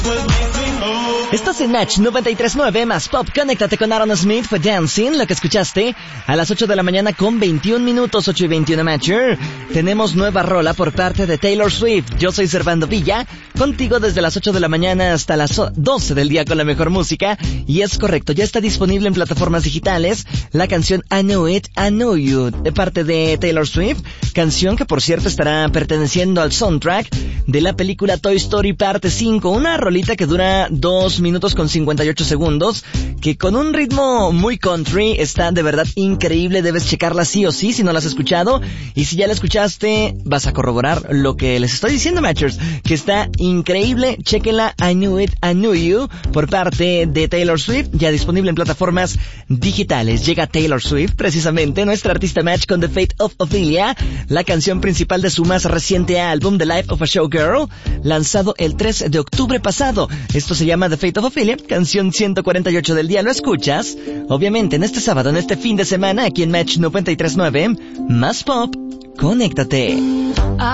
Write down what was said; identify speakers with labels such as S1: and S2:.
S1: Estás en Match 93.9 más Pop. Conéctate con Aaron Smith, fue Dancing, lo que escuchaste a las 8 de la mañana con 21 minutos, 8 y 21 Matcher. Tenemos nueva rola por parte de Taylor Swift. Yo soy Servando Villa, contigo desde las 8 de la mañana hasta las 12 del día con la mejor música. Y es correcto, ya está disponible en plataformas digitales la canción I Know It, I Know You, de parte de Taylor Swift. Canción que por cierto estará perteneciendo al soundtrack de la película Toy Story Parte 5. Una rolita que dura 2 minutos con 58 segundos, que con un ritmo muy country está de verdad increíble. Debes checarla sí o sí si no la has escuchado, y si ya la escuchaste vas a corroborar lo que les estoy diciendo, Matchers, que está increíble. Chéquenla, I Knew It, I Knew You, por parte de Taylor Swift, ya disponible en plataformas digitales. Llega Taylor Swift, precisamente nuestra artista Match, con The Fate of Ophelia, la canción principal de su más reciente álbum The Life of a Showgirl, lanzado el 3 de octubre pasado. Esto se llama The Fate of Ophelia, canción 148 del día. Lo escuchas, obviamente, en este sábado, en este fin de semana, aquí en Match 93.9, más Pop. Conéctate.